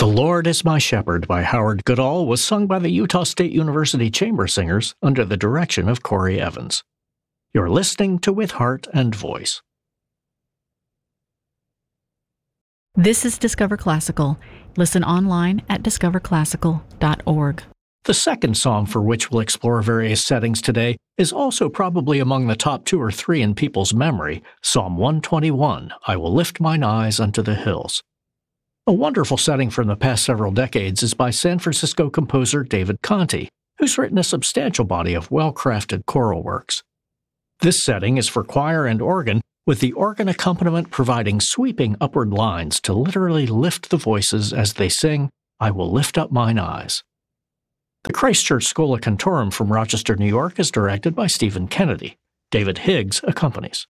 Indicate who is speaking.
Speaker 1: The Lord is My Shepherd by Howard Goodall was sung by the Utah State University Chamber Singers under the direction of Corey Evans. You're listening to With Heart and Voice.
Speaker 2: This is Discover Classical. Listen online at discoverclassical.org.
Speaker 1: The second psalm for which we'll explore various settings today is also probably among the top 2 or 3 in people's memory, Psalm 121, I Will Lift Mine Eyes Unto the Hills. A wonderful setting from the past several decades is by San Francisco composer David Conte, who's written a substantial body of well-crafted choral works. This setting is for choir and organ, with the organ accompaniment providing sweeping upward lines to literally lift the voices as they sing, I Will Lift Up Mine Eyes. The Christchurch Schola Cantorum from Rochester, New York is directed by Stephen Kennedy. David Higgs accompanies.